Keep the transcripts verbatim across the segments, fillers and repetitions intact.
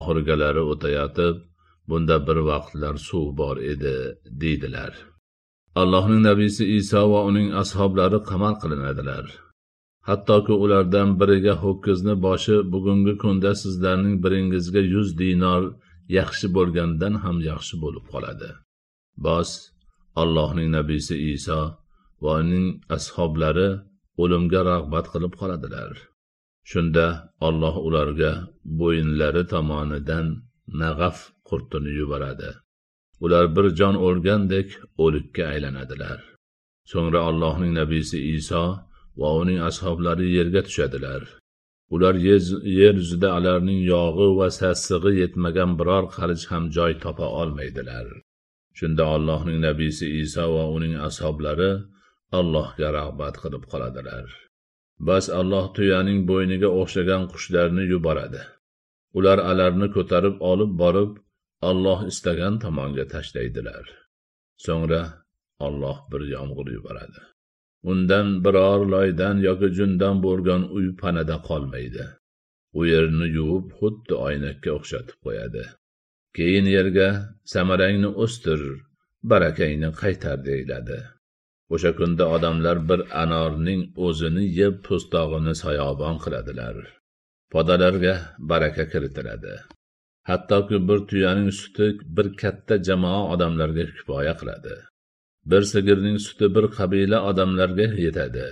oxirgalari o'tayotib, bunda bir vaqtlar suv bor edi, deydilar. Allohning nabiysi Iso va uning ashablari qamal qilinadilar. Hattoki ulardan biriga ho'kizni boshi bugungi kunda sizlarning biringizga yuz dinor yaxshi bo'lgandan ham yaxshi bo'lib qoladi. Bos Allohning nabiysi Iso va uning ashablari o'limga rag'bat qilib qoladilar. Shunda Alloh ularga bo'yinlari tomonidan nag'af qurtini yuboradi. Ular bir jon o'lgandek o'likka aylanadilar. So'ngra Allohning nabiysi Iso va uning ashablari yerga tushadilar. Ular yer yuzida ularning yog'i va sassig'i yetmagan biror qarich ham joy topa olmaydilar. Shunda Allohning nabiysi Iso va uning ashablari Allohga rag'bat qilib qoladilar. Bas Alloh tuyaning bo'yniga o'xshagan qushlarni yuboradi. Ular alarni ko'tarib olib borib Alloh istagan tomonga tashlaydilar. So'ngra Alloh bir yomg'ir yuboradi. Undan biror loydan yoki jundan bo'lgan uy panada qolmaydi. U yerni yuvib xuddi oynakka o'xshatib qo'yadi. Keyin yerga samarangni o'stir, barakangni qaytar deyiladi. O'sha kunda odamlar bir anorning o'zini yeb po'stog'ini soyobon qiladilar. Podalarga baraka kiritiladi. Hattoki bir tuyaning suti bir katta jamoa odamlarga kifoya qiladi. Bir sigirning suti bir qabila odamlarga yetadi.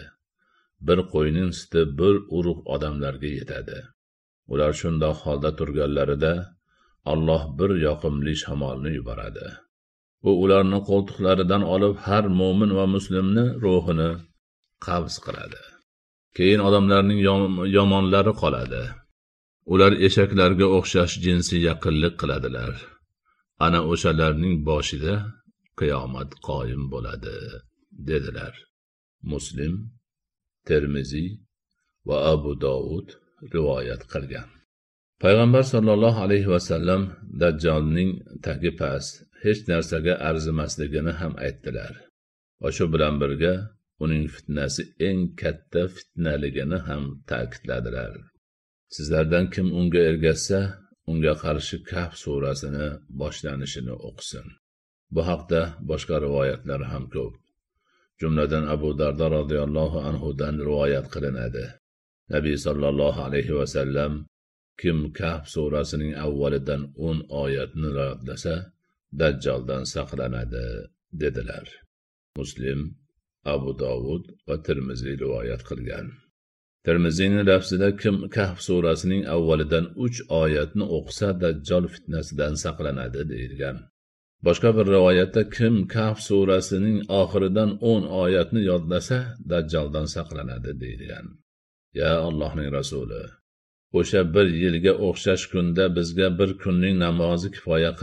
Bir qo'yning suti bir urug' odamlarga yetadi. Ular shundoq holda turganlarida Alloh bir yoqimli shamolni yuboradi. U ularni qo'ltiqlaridan olib har mo'min va muslimni ruhini qabz qiladi. Keyin odamlarning yomonlari qoladi. Ular eshaklarga o'xshash jinsiy yaqinlik qiladilar. Ana o'shalarning boshida qiyomat qoyim bo'ladi, dedilar. Muslim, Termiziy va Abu Dovud rivoyat qilgan. Payg'ambar sollallohu alayhi va sallam Dajjolning tagi past, hech narsaga arzimasligini ham aytdilar. Va shu bilan birga uning fitnasi eng katta fitnaligini ham ta'kidladilar. Sizlardan kim unga ergashsa, unga qarshi Kahf surasini boshlanishini o'qisin. Bu haqda boshqa rivoyatlar ham ko'p. Jumladan Abu Dardo radhiyallohu anhu dan rivoyat qilinadi. Nabiy sallallohu alayhi va sallam kim Kahf surasining avvalidan o'n oyatni yodlasa, Dajjoldan saqlanadi dedilar. Muslim, Abu Dovud va Termiziy rivoyat qilgan. Termiziyning lafzida kim Kahf surasining avvalidan uch oyatni o'qisa, Dajjol fitnasidan saqlanadi deyilgan. Boshqa bir rivoyatda kim Kahf surasining oxiridan o'n oyatni yodlasa, Dajjoldan saqlanadi deyilgan. Ya Allohning rasuli, o'sha bir yilga o'xshash kunda bizga bir kunning namozi kifoya